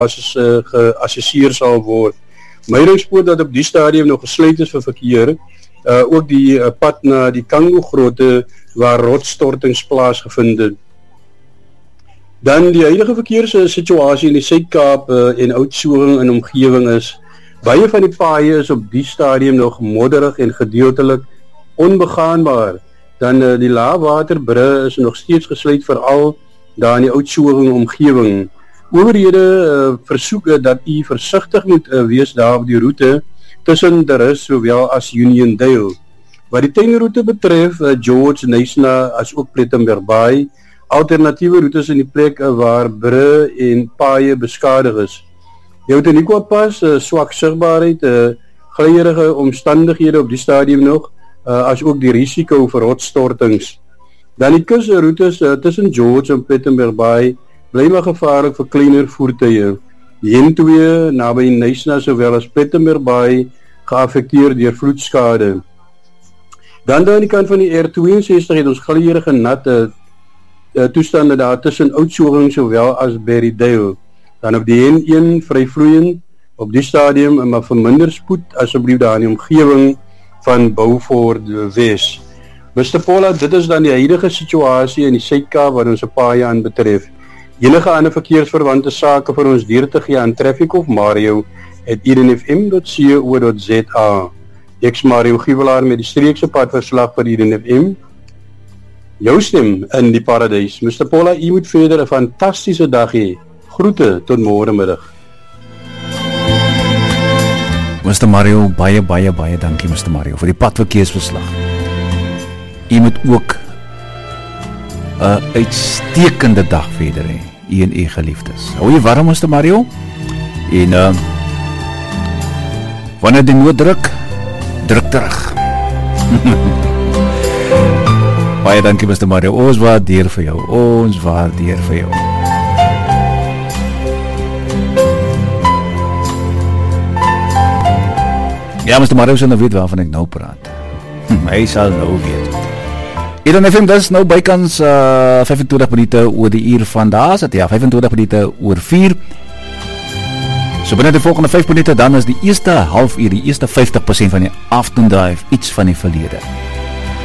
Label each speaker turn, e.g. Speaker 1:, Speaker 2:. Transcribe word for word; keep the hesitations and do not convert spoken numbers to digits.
Speaker 1: as uh, geassesseer sal word. Meidingspoort dat op die stadium nog gesluit is vir verkeer, uh, ook die uh, pad na die Kango-grote waar rotsstortings plaasgevind het. Dan die huidige verkeerssituasie in die Suid-Kaap uh, en Oudtshoorn en omgewing is, baie van die paaie is op die stadium nog modderig en gedeeltelik onbegaanbaar. Dan uh, die laagwaterbrug is nog steeds gesluit veral daar in die Oudtshoorn omgewing. Owerhede uh, versoek dat u versigtig moet uh, wees daar op die roete tussen Darus sowel as Uniondale. Wat die tuinroete betref, uh, George, Nysna as ook Plettenberg Bay, alternatiewe routes in die plek uh, waar brug en paaie beskadig is. Die Outeniqua pas, uh, swak sigbaarheid, uh, glyerige omstandighede op die stadium nog, uh, as ook die risiko vir rotsstortings. Dan die kusroutes uh, tussen George en Plettenberg Bay bly maar gevaarlik vir kleiner voertuie. Die N twee naby Nysna sowel as Plettenberg Bay geaffekteer deur vloedskade. Dan daar aan die kant van die R tweeënsestig het ons glyerige natte uh, toestande daar tussen Oudtshoorn sowel as Berrydale. Dan op die N een vryvloeiend op die stadium, maar verminder spoed asseblief daar in die omgewing van Beaufort Wes. mister Paula, dit is dan die huidige situasie in die Suid-Kaap wat ons 'n paaie aan betref. Enige ander verkeersverwante sake vir ons deur te gee aan Traffic of Mario at eden f m dot co dot z a. Ek's Mario Giewelaar met die streekse padverslag vir Eden F M. Jou stem in die paradys. mister Paula, u moet verder 'n fantastiese dag hê. Groete tot môre middag.
Speaker 2: mister Mario, baie, baie, baie dankie mister Mario vir die padverkeersverslag. U moet ook 'n uitstekende dag verder hê, u en u geliefdes. Hou jy warm mister Mario? En uh, wanneer die nood druk, druk terug. Baie dankie mister Mario, ons waardeer vir jou, ons waardeer vir jou. Ja, mister Mario sal nou weet waarvan ek nou praat. Hm, hy sal nou weet. Eden F M, dis nou bykans uh, vyfentwintig minute oor die uur vandaag, sit ja, vyfentwintig minute oor vier. So binne die volgende vyf minute, dan is die eerste half uur, die eerste vyftig persent van die afternoon drive iets van die verlede.